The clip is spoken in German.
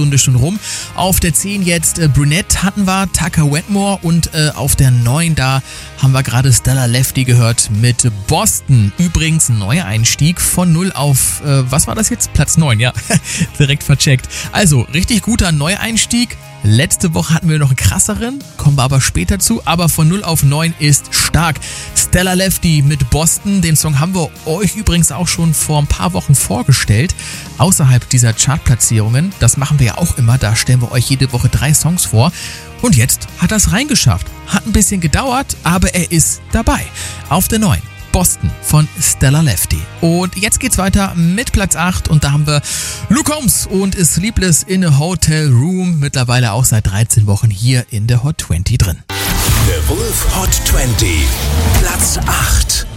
Stunde schon rum. Auf der 10 jetzt Brunette hatten wir, Tucker Wetmore und auf der 9 da haben wir gerade Stellar Lefty gehört mit Boston. Übrigens ein neuer Einstieg von 0 auf, was war das jetzt? Platz 9, ja, direkt vercheckt. Also richtig guter Neueinstieg. Letzte Woche hatten wir noch einen krasseren, kommen wir aber später zu, aber von 0 auf 9 ist stark. Stellar Lefty mit Boston, den Song haben wir euch übrigens auch schon vor ein paar Wochen vorgestellt, außerhalb dieser Chartplatzierungen. Das machen wir ja auch immer, da stellen wir euch jede Woche 3 Songs vor. Und jetzt hat er es reingeschafft. Hat ein bisschen gedauert, aber er ist dabei. Auf der 9. Boston von Stellar Lefty. Und jetzt geht's weiter mit Platz 8 und da haben wir Luke Combs und Sleepless in a Hotel Room. Mittlerweile auch seit 13 Wochen hier in der Hot 20 drin. The Wolf Hot 20, Platz 8.